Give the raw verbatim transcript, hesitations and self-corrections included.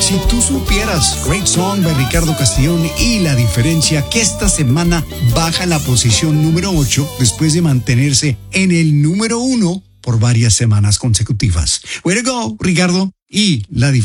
Si tú supieras, Great Song de Ricardo Castellón y la diferencia que esta semana baja en la posición número ocho después de mantenerse en el número uno por varias semanas consecutivas. Way to go, Ricardo, y la diferencia.